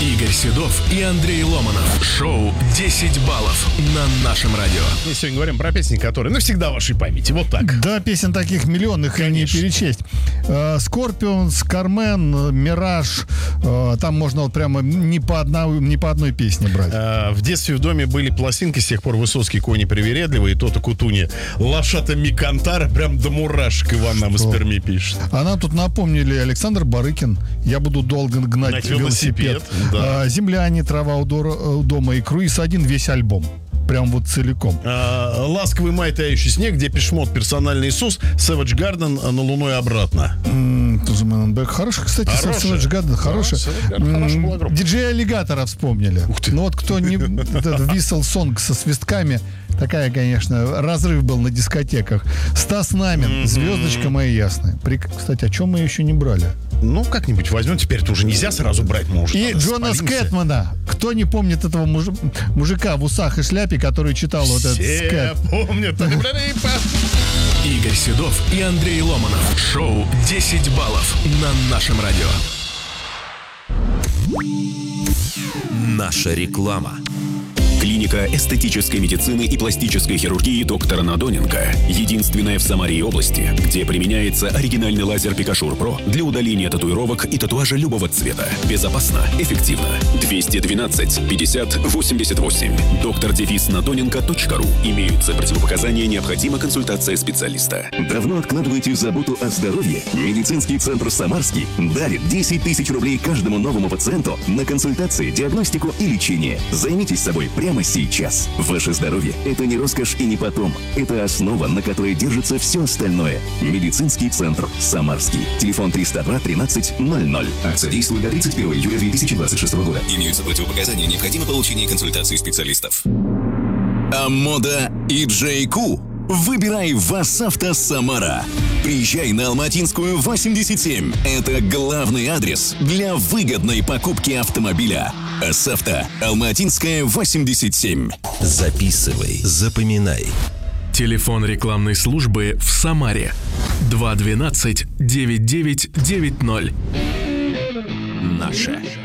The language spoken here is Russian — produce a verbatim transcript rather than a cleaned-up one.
Игорь Седов и Андрей Ломанов. Шоу десять баллов на нашем радио. Мы сегодня говорим про песни, которые навсегда в вашей памяти. Вот так. Да, песен таких миллионных и не перечесть. Скорпионс, Кармен, Мираж. Там можно вот прямо не по, одна, не по одной песне брать. В детстве в доме были пластинки, с тех пор Высоцкий, Кони привередливые, Тота Кутуни, Лошата Микантара, прям до мурашек Иван нам из Перми пишет. А нам тут напомнили Александр Барыкин. Я буду долго гнать, гнать велосипед. велосипед да. Земляне, Трава у дома и Круиз один, весь альбом. Прям вот целиком. А, Ласковый май, тающий снег, Депеш Мод, Персональный Иисус, Savage Garden, На Луну и обратно. Mm, хороший, кстати, Savage Garden, хороший. Mm, Диджей Аллигатора вспомнили. Ну вот кто не... Висел сонг со свистками. Такая, конечно, разрыв был на дискотеках. Стас Намин, mm-hmm. Звездочка моя ясная. При... Кстати, о чем мы еще не брали? Ну, как-нибудь возьмем. Теперь-то уже нельзя сразу брать, мы уже. И Джона Скэтмана. Кто не помнит этого муж... мужика в усах и шляпе, который читал вот этот скэт? Помнят. Игорь Седов и Андрей Ломанов. Шоу десять баллов на нашем радио. Наша реклама. Клиника эстетической медицины и пластической хирургии доктора Надоненко. Единственная в Самаре и области, где применяется оригинальный лазер Пикашур Про для удаления татуировок и татуажа любого цвета. Безопасно, эффективно. двести двенадцать пятьдесят восемьдесят восемь. доктор дефис надоненко точка ру. Имеются противопоказания, необходима консультация специалиста. Давно откладываете заботу о здоровье? Медицинский центр Самарский дарит десять тысяч рублей каждому новому пациенту на консультации, диагностику и лечение. Займитесь собой прямо сейчас. Ваше здоровье – это не роскошь и не потом. Это основа, на которой держится все остальное. Медицинский центр Самарский. Телефон триста два тринадцать ноль ноль. Акция действует до тридцать первого июля две тысячи двадцать шестого года. Имеются противопоказания, необходимо получение консультации специалистов. Амода и Джей Ку. Выбирай ВАСАвто Самара. Приезжай на Алматинскую восемьдесят семь. Это главный адрес для выгодной покупки автомобиля. АСАвто. Алматинская восемьдесят семь. Записывай, запоминай. Телефон рекламной службы в Самаре. два двенадцать девять девять девять ноль. Наше.